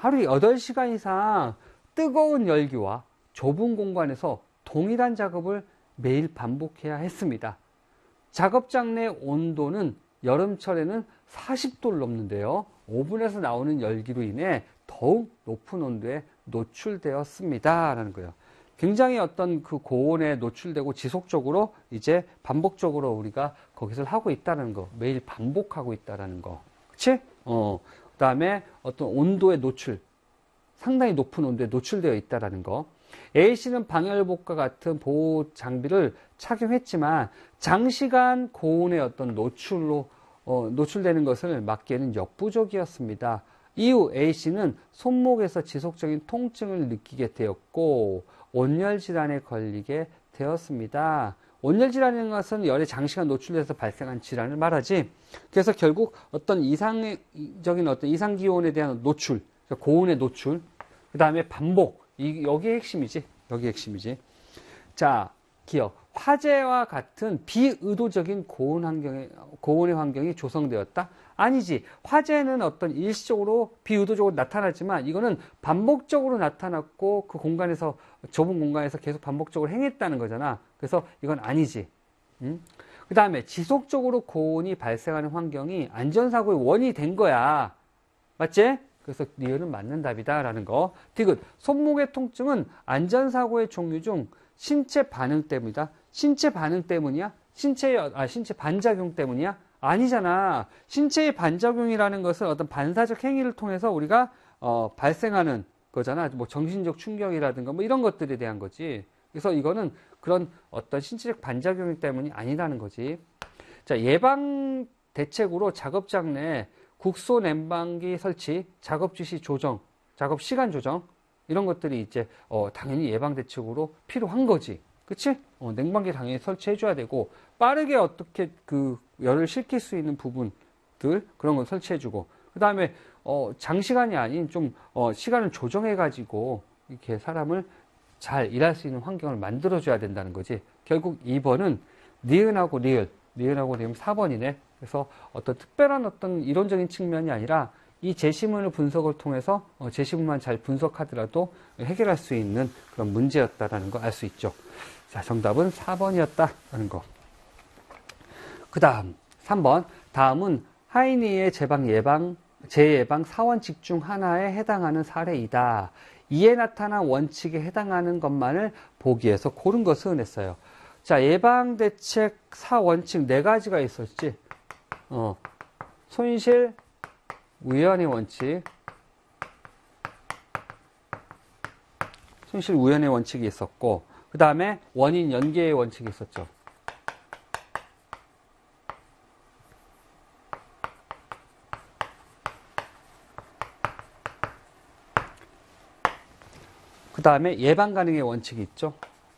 하루 8시간 이상 뜨거운 열기와 좁은 공간에서 동일한 작업을 매일 반복해야 했습니다. 작업장 내 온도는 여름철에는 40도를 넘는데요. 오븐에서 나오는 열기로 인해 더욱 높은 온도에 노출되었습니다. 라는 거예요. 굉장히 어떤 그 고온에 노출되고 지속적으로 이제 반복적으로 우리가 거기서 하고 있다는 거. 매일 반복하고 있다는 거. 그치? 그 다음에 어떤 온도의 노출. 상당히 높은 온도에 노출되어 있다는 거. A씨는 방열복과 같은 보호 장비를 착용했지만 장시간 고온의 어떤 노출되는 것을 막기에는 역부족이었습니다. 이후 A씨는 손목에서 지속적인 통증을 느끼게 되었고 온열질환에 걸리게 되었습니다. 온열질환이라는 것은 열에 장시간 노출돼서 발생한 질환을 말하지. 그래서 결국 어떤 이상적인 어떤 이상기온에 대한 노출, 고온의 노출, 그 다음에 반복, 여기에 핵심이지. 여기 핵심이지. 자, 기억. 화재와 같은 비의도적인 고온의 환경이 조성되었다? 아니지. 화재는 어떤 일시적으로 비의도적으로 나타났지만 이거는 반복적으로 나타났고 그 공간에서, 좁은 공간에서 계속 반복적으로 행했다는 거잖아. 그래서 이건 아니지. 그 다음에 지속적으로 고온이 발생하는 환경이 안전사고의 원인이 된 거야. 맞지? 그래서 니은은 맞는 답이다 라는 거. 디귿. 손목의 통증은 안전사고의 종류 중 신체 반응 때문이다. 신체 반응 때문이야? 신체 반작용 때문이야? 아니잖아. 신체의 반작용이라는 것은 어떤 반사적 행위를 통해서 우리가 발생하는 거잖아. 뭐 정신적 충격이라든가 뭐 이런 것들에 대한 거지. 그래서 이거는 그런 어떤 신체적 반작용 때문이 아니라는 거지. 자, 예방 대책으로 작업장 내 국소 냉방기 설치, 작업 지시 조정, 작업 시간 조정 이런 것들이 이제 당연히 예방 대책으로 필요한 거지. 그치? 냉방기 당연히 설치해 줘야 되고 빠르게 어떻게 그 열을 식힐 수 있는 부분들 그런 건 설치해 주고 그 다음에 장시간이 아닌 좀 시간을 조정해 가지고 이렇게 사람을 잘 일할 수 있는 환경을 만들어 줘야 된다는 거지. 결국 2번은 니은하고 리을, 니은하고 리을 4번이네. 그래서 어떤 특별한 어떤 이론적인 측면이 아니라 이 제시문을 분석을 통해서 제시문만 잘 분석하더라도 해결할 수 있는 그런 문제였다라는 거 알 수 있죠. 자, 정답은 4번이었다라는 거. 그 다음 3번. 다음은 하이니의 재예방 4원칙 중 하나에 해당하는 사례이다. 이에 나타난 원칙에 해당하는 것만을 보기 위해서 고른 것은 했어요. 자, 예방대책 4원칙 4가지가 있었지. 손실 우연의 원칙, 손실 우연의 원칙이 있었고, 그 다음에 원인 연계의 원칙이 있었죠. 그 다음에 예방 가능의 원칙이 있죠.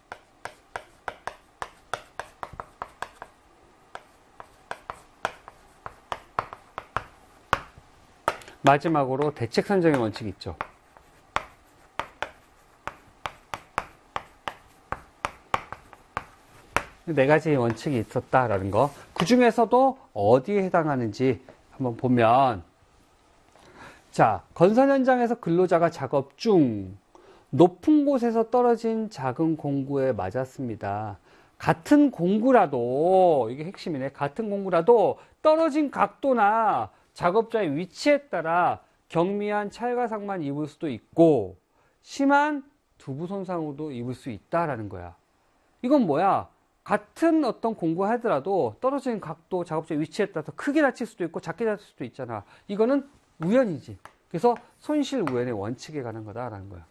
마지막으로 대책 선정의 원칙이 있죠. 네 가지의 원칙이 있었다라는 거. 그 중에서도 어디에 해당하는지 한번 보면, 자, 건설 현장에서 근로자가 작업 중 높은 곳에서 떨어진 작은 공구에 맞았습니다. 같은 공구라도, 이게 핵심이네. 같은 공구라도 떨어진 각도나 작업자의 위치에 따라 경미한 찰과상만 입을 수도 있고 심한 두부 손상으로도 입을 수 있다라는 거야. 이건 뭐야? 같은 어떤 공구 하더라도 떨어진 각도, 작업자의 위치에 따라서 크게 다칠 수도 있고 작게 다칠 수도 있잖아. 이거는 우연이지. 그래서 손실 우연의 원칙에 관한 거다라는 거야.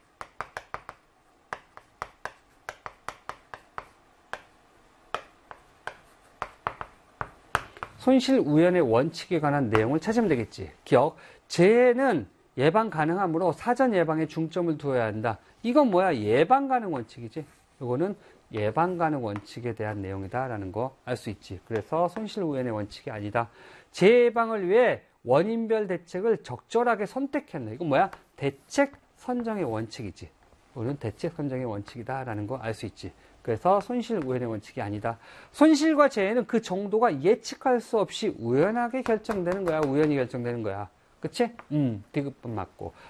손실 우연의 원칙에 관한 내용을 찾으면 되겠지. 기억. 재해는 예방 가능하므로 사전 예방에 중점을 두어야 한다. 이건 뭐야? 예방 가능 원칙이지. 이거는 예방 가능 원칙에 대한 내용이다라는 거 알 수 있지. 그래서 손실 우연의 원칙이 아니다. 재해 예방을 위해 원인별 대책을 적절하게 선택해야 한다. 이건 뭐야? 대책 선정의 원칙이지. 이거는 대책 선정의 원칙이다라는 거 알 수 있지. 그래서 손실 우연의 원칙이 아니다. 손실과 재해는 그 정도가 예측할 수 없이 우연하게 결정되는 거야. 우연히 결정되는 거야. 그치? 디귿번 맞고.